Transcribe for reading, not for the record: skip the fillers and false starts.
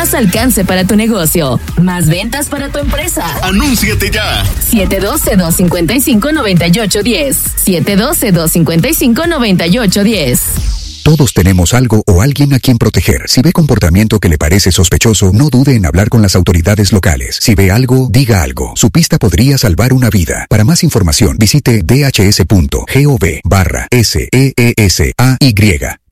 más alcance para tu negocio, más ventas para tu empresa. ¡Anúnciate ya! 712-255-9810. 712-255-9810. Todos tenemos algo o alguien a quien proteger. Si ve comportamiento que le parece sospechoso, no dude en hablar con las autoridades locales. Si ve algo, diga algo. Su pista podría salvar una vida. Para más información, visite dhs.gov/SEESAY.